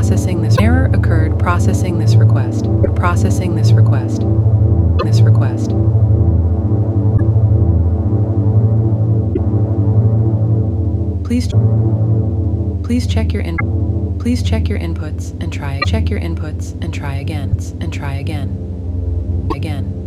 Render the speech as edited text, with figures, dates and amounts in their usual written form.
Processing this error occurred. Processing this request. Processing this request. This request. Please check your inputs and try. Check your inputs and try again. And try again. Again.